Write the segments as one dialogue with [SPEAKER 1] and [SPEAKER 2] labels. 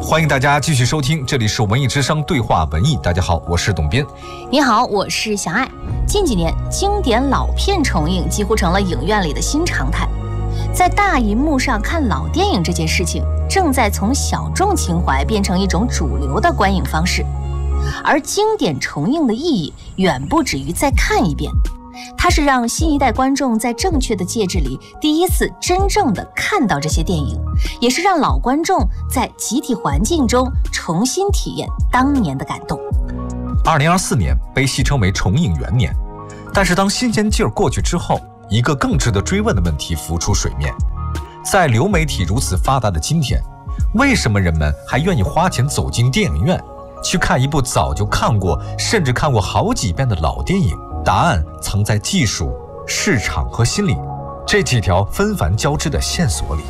[SPEAKER 1] 欢迎大家继续收听，这里是文艺之声对话文艺。大家好，我是董斌。
[SPEAKER 2] 你好，我是小爱。近几年，经典老片重映几乎成了影院里的新常态。在大银幕上看老电影这件事情，正在从小众情怀变成一种主流的观影方式。而经典重映的意义远不止于再看一遍，它是让新一代观众在正确的介质里第一次真正的看到这些电影，也是让老观众在集体环境中重新体验当年的感动。
[SPEAKER 1] 2024年被戏称为重映元年，但是当新鲜劲儿过去之后，一个更值得追问的问题浮出水面。在流媒体如此发达的今天，为什么人们还愿意花钱走进电影院去看一部早就看过甚至看过好几遍的老电影？答案藏在技术、市场和心理这几条纷繁交织的线索里。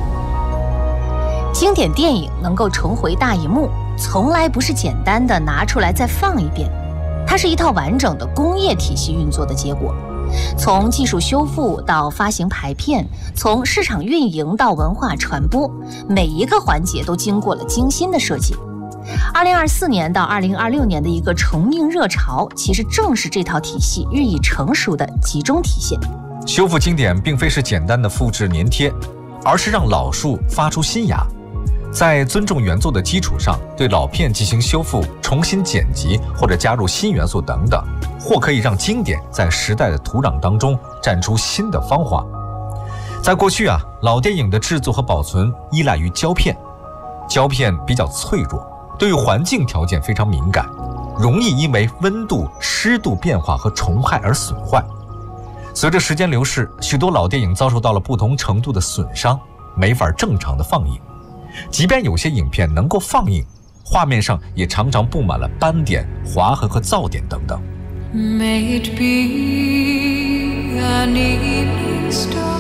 [SPEAKER 2] 经典电影能够重回大银幕，从来不是简单的拿出来再放一遍，它是一套完整的工业体系运作的结果。从技术修复到发行排片，从市场运营到文化传播，每一个环节都经过了精心的设计。2024年到2026年的一个重映热潮，其实正是这套体系日益成熟的集中体现。
[SPEAKER 1] 修复经典并非是简单的复制粘贴，而是让老树发出新芽，在尊重原作的基础上，对老片进行修复、重新剪辑或者加入新元素等等，或可以让经典在时代的土壤当中绽出新的芳华。在过去老电影的制作和保存依赖于胶片，胶片比较脆弱，对于环境条件非常敏感，容易因为温度、湿度变化和虫害而损坏。随着时间流逝，许多老电影遭受到了不同程度的损伤，没法正常的放映。即便有些影片能够放映，画面上也常常布满了斑点、划痕和噪点等等。
[SPEAKER 3] May it be an evening star。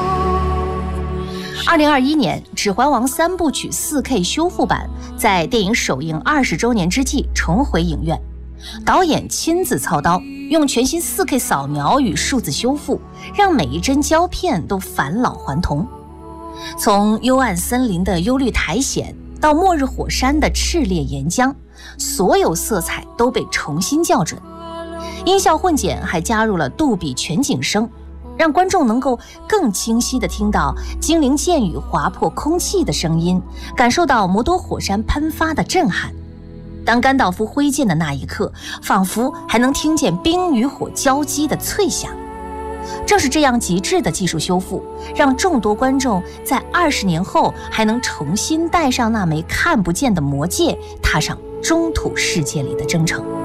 [SPEAKER 2] 2021年，《指环王》3部曲 4K 修复版在电影首映20周年之际重回影院，导演亲自操刀，用全新 4K 扫描与数字修复，让每一帧胶片都返老还童。从幽暗森林的幽绿苔藓到末日火山的炽烈岩浆，所有色彩都被重新校准。音效混剪还加入了杜比全景声，让观众能够更清晰地听到精灵剑雨划破空气的声音，感受到摩多火山喷发的震撼。当甘道夫挥剑的那一刻，仿佛还能听见冰与火交击的脆响。正是这样极致的技术修复，让众多观众在20年后还能重新戴上那枚看不见的魔戒，踏上中土世界里的征程。